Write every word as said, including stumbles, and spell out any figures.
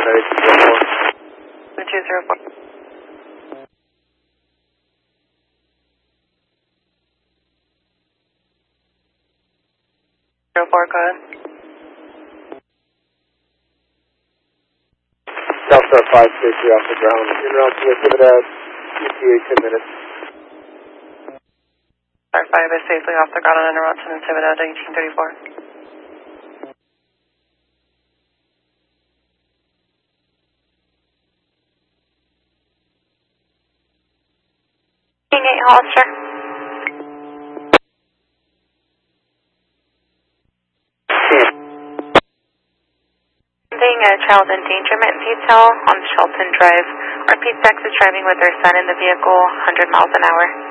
two zero four. Zero four, go ahead. Southstar five safely off the ground. En route to Thibodaux, E T A ten minutes. Star five is safely off the ground on interruption in Thibodaux to eighteen thirty-four. King eight Hollister. Sending a child endangerment detail on Shelton Drive. Repeat Tex is driving with their son in the vehicle, one hundred miles an hour.